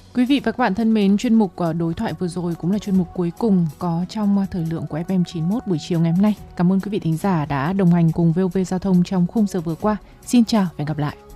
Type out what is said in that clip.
Quý vị và các bạn thân mến, chuyên mục đối thoại vừa rồi cũng là chuyên mục cuối cùng có trong thời lượng của FM91 buổi chiều ngày hôm nay. Cảm ơn quý vị thính giả đã đồng hành cùng VOV Giao thông trong khung giờ vừa qua. Xin chào và hẹn gặp lại.